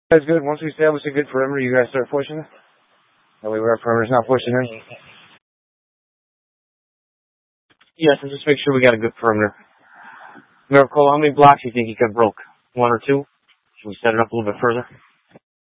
That's good. Once we establish a good perimeter, you guys start pushing it. That way our perimeter's not pushing in. Yes, and just make sure we got a good perimeter. Cole, how many blocks do you think you got broke? 1 or 2? Should we set it up a little bit further?